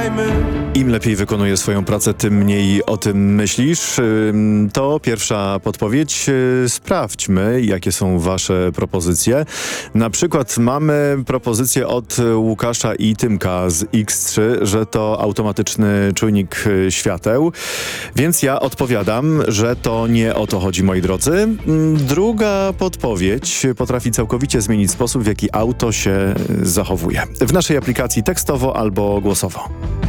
Im lepiej wykonuje swoją pracę, tym mniej o tym myślisz. To pierwsza podpowiedź. Sprawdźmy, jakie są wasze propozycje. Na przykład mamy propozycję od Łukasza i Tymka z X3, że to automatyczny czujnik świateł. Więc ja odpowiadam, że to nie o to chodzi, moi drodzy. Druga podpowiedź potrafi całkowicie zmienić sposób, w jaki auto się zachowuje. W naszej aplikacji tekstowo albo głosowo.